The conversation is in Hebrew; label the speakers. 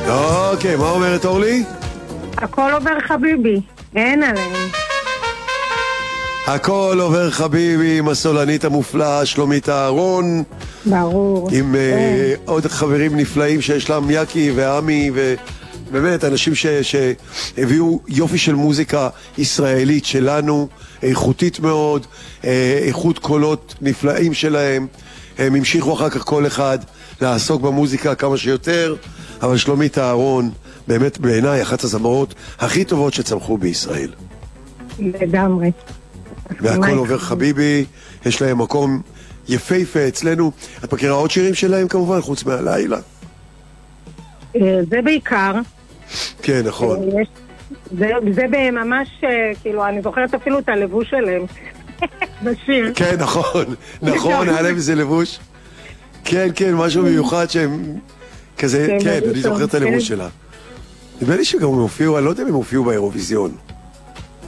Speaker 1: אוקיי, מה אומרת אורלי?
Speaker 2: הכל עובר חביבי, אין עליהם.
Speaker 1: הכל עובר חביבי עם הסולנית המופלאה שלומית אהרון.
Speaker 2: ברור.
Speaker 1: עם עוד חברים נפלאים שיש להם, יקי ועמי, ובאמת אנשים שהביאו יופי של מוזיקה ישראלית שלנו, איכותית מאוד, איכות קולות נפלאים שלהם. הם המשיכו אחר כך כל אחד לעסוק במוזיקה כמה שיותר, אבל שלומית אהרון באמת בעיניי אחת הזמרות הכי טובות שצמחו בישראל.
Speaker 2: לגמרי.
Speaker 1: והכל עובר חביבי, יש להם מקום יפהפה אצלנו. את מכירה עוד שירים שלהם כמובן, חוץ מהלילה?
Speaker 2: זה בעיקר.
Speaker 1: כן, נכון.
Speaker 2: זה ממש, כאילו, אני זוכרת אפילו את הלבוש שלהם בשיר.
Speaker 1: כן, נכון, נכון, היה להם איזה לבוש. כן, כן, משהו מיוחד שהם כזה, כן, אני זוכר את הלבוש שלה. נדמה לי שגם הם הופיעו, אני לא יודע אם הם הופיעו באירוויזיון.